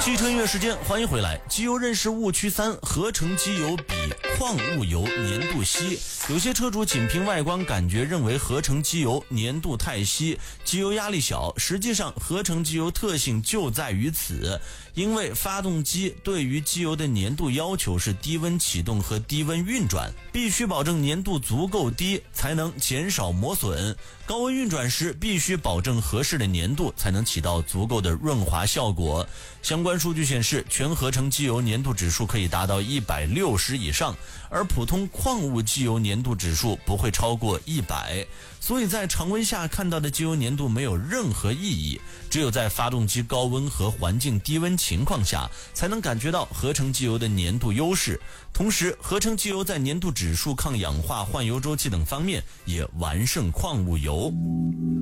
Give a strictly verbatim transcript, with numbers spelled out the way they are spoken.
继承音乐时间，欢迎回来。机油认识误区三：合成机油比矿物油粘度稀。有些车主仅凭外观感觉认为合成机油粘度太稀，机油压力小，实际上合成机油特性就在于此。因为发动机对于机油的粘度要求是低温启动和低温运转，必须保证粘度足够低才能减少磨损，高温运转时必须保证合适的粘度才能起到足够的润滑效果。相关数据显示，全合成机油粘度指数可以达到一百六十以上，而普通矿物机油粘度指数不会超过一百，所以在常温下看到的机油粘度没有任何意义，只有在发动机高温和环境低温情况下才能感觉到合成机油的粘度优势。同时，合成机油在粘度指数、抗氧化、换油周期等方面也完胜矿物油。